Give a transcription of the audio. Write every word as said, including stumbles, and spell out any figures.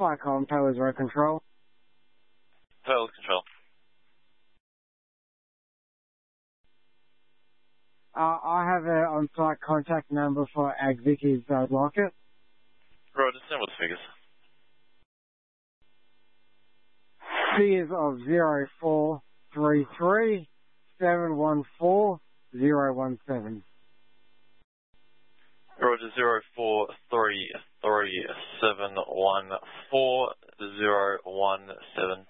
Flycom, Taylor's Road Control. Taylor's Control. Uh, I have an on-site contact number for Ag Vicky's uh, locket. Roger, send with figures. Figures of zero four three three seven one four zero one seven. Roger, zero four three three seven one four zero one seven.